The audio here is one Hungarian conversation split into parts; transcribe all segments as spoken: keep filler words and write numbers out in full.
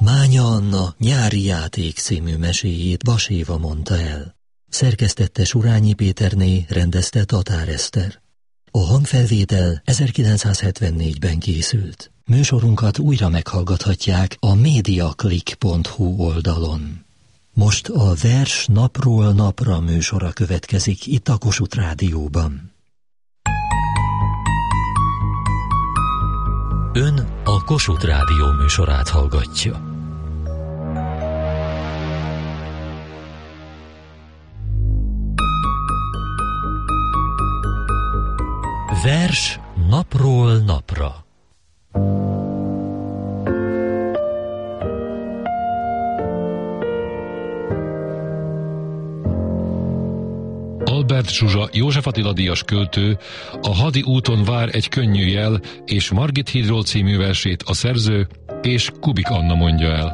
Mánya Anna Nyári játék című meséjét Bas Éva mondta el. Szerkesztette Surányi Péterné, rendezte Tatár Eszter. A hangfelvétel ezerkilencszázhetvennégyben készült. Műsorunkat újra meghallgathatják a mediaclick pont hu oldalon. Most a Vers napról napra műsora következik itt a Kossuth Rádióban. Ön a Kossuth Rádió műsorát hallgatja. Vers napról napra. Albert Zsuzsa József Attila díjas költő a Hadi úton vár egy könnyű jel és Margit hídról című versét a szerző és Kubik Anna mondja el.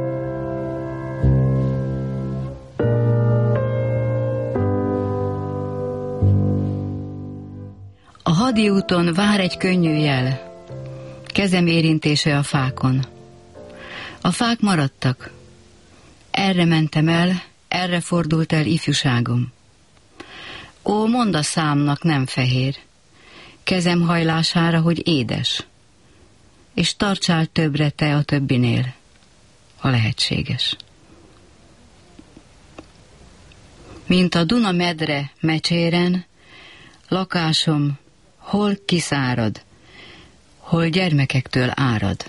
A Hadi úton vár egy könnyű jel, kezem érintése a fákon. A fák maradtak. Erre mentem el, erre fordult el ifjúságom. Ó, mondd a számnak, nem fehér, kezem hajlására, hogy édes, és tartsál többre te a többinél, ha lehetséges. Mint a Duna medre mecséren, lakásom hol kiszárad, hol gyermekektől árad.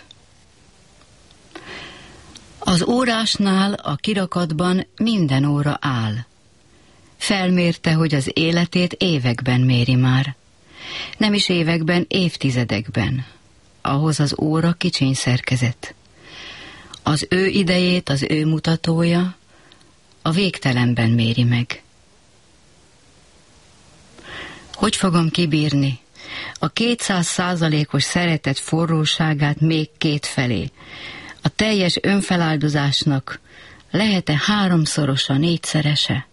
Az órásnál a kirakatban minden óra áll. Felmérte, hogy az életét években méri már. Nem is években, évtizedekben. Ahhoz az óra kicsiny szerkezet. Az ő idejét az ő mutatója a végtelenben méri meg. Hogy fogom kibírni a kétszáz százalékos szeretet forróságát még két felé? A teljes önfeláldozásnak lehet-e háromszorosa, négyszerese?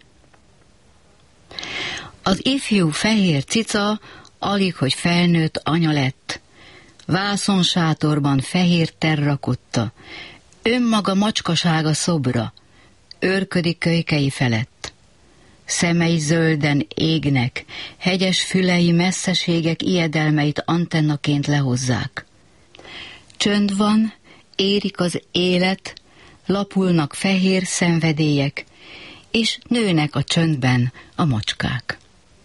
Az ifjú fehér cica alig, hogy felnőtt anya lett. Vászonsátorban fehér terrakotta, önmaga macskasága szobra, őrködik kölykei felett. Szemei zölden égnek, hegyes fülei messzeségek ijedelmeit antennaként lehozzák. Csönd van, érik az élet, lapulnak fehér szenvedélyek, és nőnek a csöndben a macskák.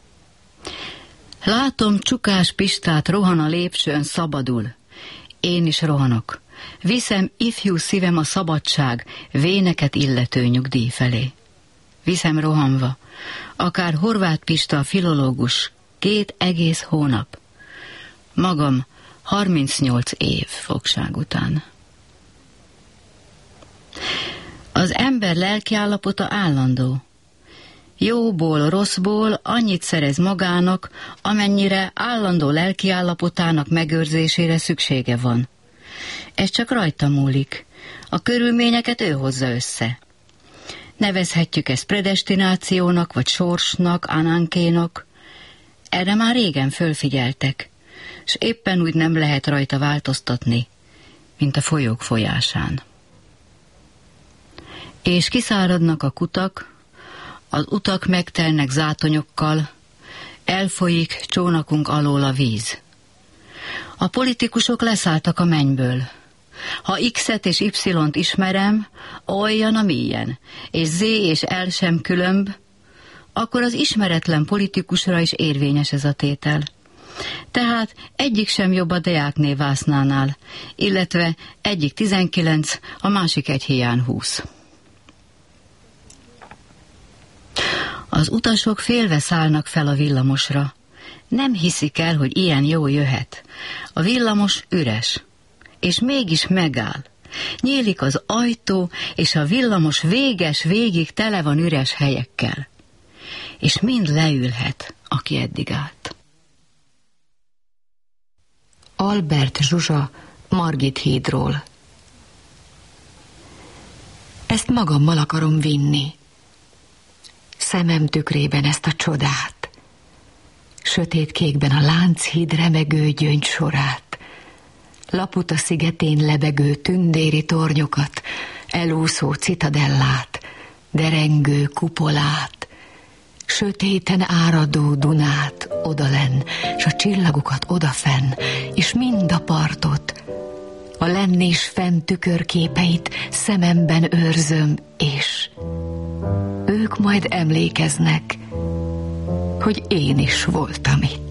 Látom, Csukás Pistát rohan a lépcsőn szabadul. Én is rohanok. Viszem ifjú szívem a szabadság, véneket illető nyugdíj felé. Viszem rohanva, akár Horváth Pista a filológus, két egész hónap. Magam harmincnyolc év fogság után. Az ember lelkiállapota állandó. Jóból, rosszból annyit szerez magának, amennyire állandó lelkiállapotának megőrzésére szüksége van. Ez csak rajta múlik. A körülményeket ő hozza össze. Nevezhetjük ezt predestinációnak, vagy sorsnak, anánkénak. Erre már régen fölfigyeltek, és éppen úgy nem lehet rajta változtatni, mint a folyók folyásán. És kiszáradnak a kutak, az utak megtelnek zátonyokkal, elfolyik csónakunk alól a víz. A politikusok leszálltak a mennyből. Ha X-et és Y-t ismerem, olyan, amilyen, és Z és L sem különb, akkor az ismeretlen politikusra is érvényes ez a tétel. Tehát egyik sem jobb a Deák Vásznánál, illetve egyik tizenkilenc, a másik egy hiány húsz. Az utasok félve szállnak fel a villamosra. Nem hiszik el, hogy ilyen jó jöhet. A villamos üres, és mégis megáll. Nyílik az ajtó, és a villamos véges végig tele van üres helyekkel. És mind leülhet, aki eddig állt. Albert Zsuzsa Margit hídról. Ezt magammal akarom vinni. Szemem tükrében ezt a csodát, sötétkékben a Lánchíd remegő gyöngy sorát, Laputa szigetén lebegő tündéri tornyokat, elúszó citadellát, derengő kupolát, sötéten áradó Dunát odalenn, s a csillagokat odafenn, és mind a partot, a lenn és fenn tükörképeit szememben őrzöm, és ők majd emlékeznek, hogy én is voltam itt.